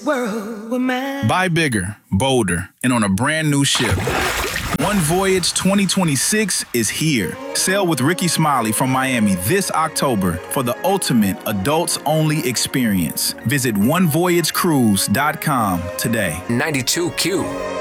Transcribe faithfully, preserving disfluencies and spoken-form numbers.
Buy bigger, bolder, and on a brand new ship. One Voyage twenty twenty-six is here. Sail with Ricky Smiley from Miami this October for the ultimate adults-only experience. Visit one voyage cruise dot com today. ninety-two Q.